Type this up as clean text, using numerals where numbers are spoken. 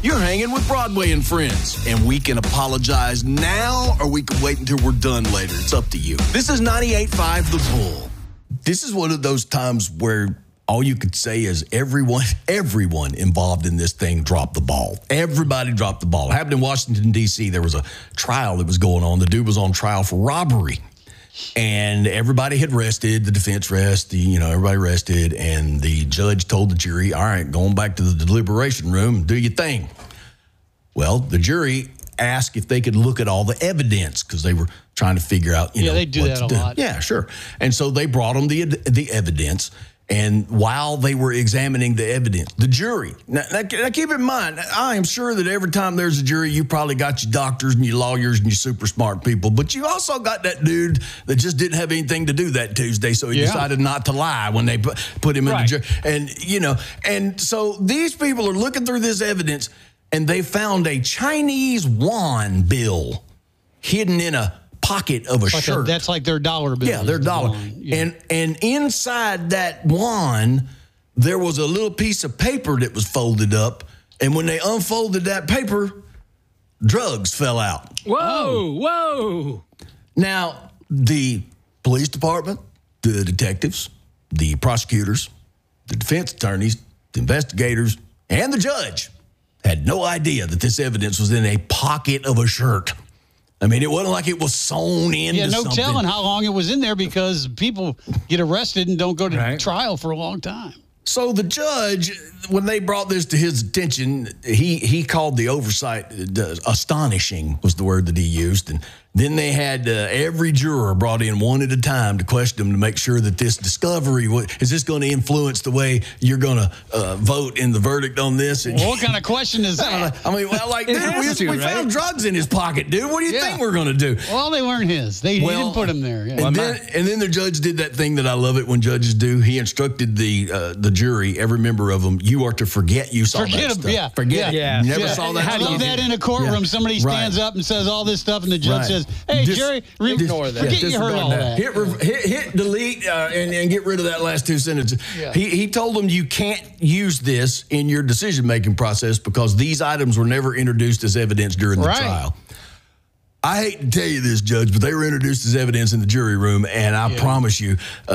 You're hanging with Broadway and Friends, and we can apologize now or we can wait until we're done later. It's up to you. This is 98.5 The Bull. This is one of those times where all you could say is everyone involved in this thing dropped the ball. Everybody dropped the ball. It happened in Washington, D.C. There was a trial that was going on. The dude was on trial for robbery. And everybody had rested, the defense rested, everybody rested, and the judge told the jury, all right, going back to the deliberation room, do your thing. Well, the jury asked if they could look at all the evidence because they were trying to figure out, they do that a lot. Yeah, sure. And so they brought them the evidence. And while they were examining the evidence, the jury, now keep in mind, I am sure that every time there's a jury, you probably got your doctors and your lawyers and your super smart people, but you also got that dude that just didn't have anything to do that Tuesday, so he decided not to lie when they put him in the jury. And, and so these people are looking through this evidence, and they found a Chinese yuan bill hidden in a pocket of a shirt. That's like their dollar bill. Yeah, their dollar. Yeah. And inside that yuan, there was a little piece of paper that was folded up. And when they unfolded that paper, drugs fell out. Whoa. Now, the police department, the detectives, the prosecutors, the defense attorneys, the investigators, and the judge had no idea that this evidence was in a pocket of a shirt. I mean, it wasn't like it was sewn into something. Yeah, no telling how long it was in there because people get arrested and don't go to trial for a long time. So the judge, when they brought this to his attention, he called the oversight astonishing was the word that he used. And then they had every juror brought in one at a time to question them to make sure that this discovery, is this going to influence the way you're going to vote in the verdict on this? And what kind of question is that? I mean, dude, we found drugs in his pocket, dude. What do you think we're going to do? Well, they weren't his. He didn't put them there. Yeah. And then the judge did that thing that I love it when judges do. He instructed the jury, every member of them, you are to forget you saw that stuff. Yeah. Forget it. You never saw that. I love that in a courtroom. Somebody stands up and says all this stuff, and the judge says, hey, jury, ignore that. Forget you heard all that. Hit delete and get rid of that last two sentences. Yeah. He told them you can't use this in your decision-making process because these items were never introduced as evidence during the trial. I hate to tell you this, Judge, but they were introduced as evidence in the jury room, and I promise you,